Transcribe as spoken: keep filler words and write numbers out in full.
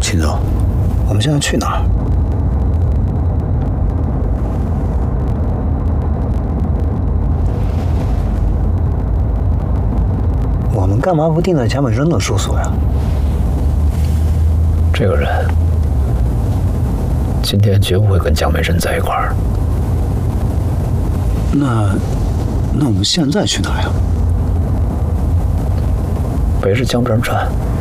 秦总，我们现在去哪儿？我们干嘛不定在蒋本生的住所呀？ 这个人今天绝不会跟蒋本生在一块儿。 那，那我们现在去哪呀？ 北是江边站。